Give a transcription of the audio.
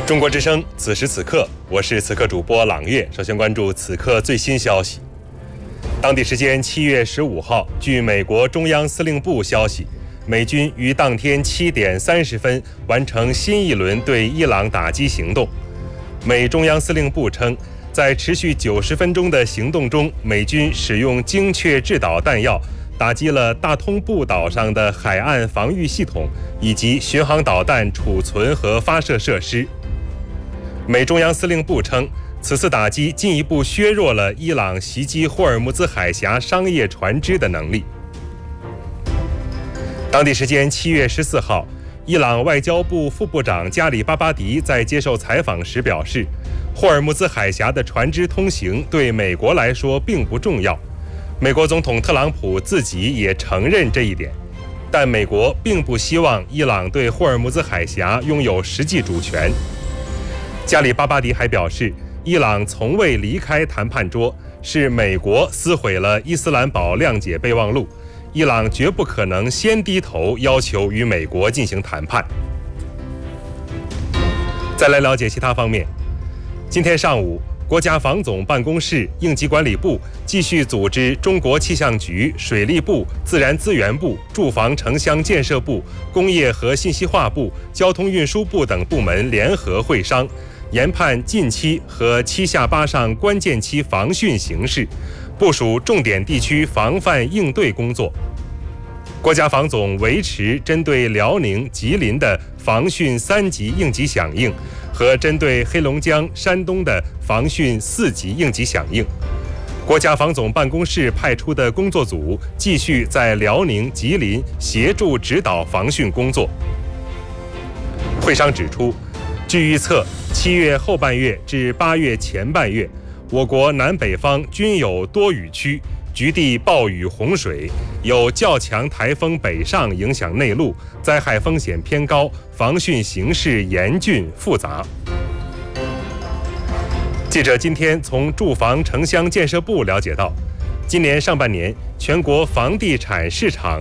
中国之声，此时此刻，我是此刻主播朗月。首先关注此刻最新消息。当地时间7月15号，据美国中央司令部消息，美军于当天7点30分完成新一轮对伊朗打击行动。美中央司令部称，在持续90分钟的行动中，美军使用精确制导弹药打击了大通布岛上的海岸防御系统以及巡航导弹储存和发射设施。美中央司令部称，此次打击进一步削弱了伊朗袭击霍尔木兹海峡商业船只的能力。当地时间7月14号，伊朗外交部副部长加里巴巴迪在接受采访时表示，霍尔木兹海峡的船只通行对美国来说并不重要。美国总统特朗普自己也承认这一点，但美国并不希望伊朗对霍尔木兹海峡拥有实际主权。加里巴巴迪还表示，伊朗从未离开谈判桌，是美国撕毁了伊斯兰堡谅解备忘录，伊朗绝不可能先低头要求与美国进行谈判。再来了解其他方面。今天上午，国家防总办公室、应急管理部继续组织中国气象局、水利部、自然资源部、住房城乡建设部、工业和信息化部、交通运输部等部门联合会商，研判近期和7下8上关键期防汛形势，部署重点地区防范应对工作。国家防总维持针对辽宁、吉林的防汛3级应急响应和针对黑龙江、山东的防汛4级应急响应。国家防总办公室派出的工作组继续在辽宁、吉林协助指导防汛工作。会商指出，据预测，7月后半月至8月前半月，我国南北方均有多雨区，局地暴雨洪水，有较强台风北上影响内陆，灾害风险偏高，防汛形势严峻复杂。记者今天从住房城乡建设部了解到，今年上半年全国房地产市场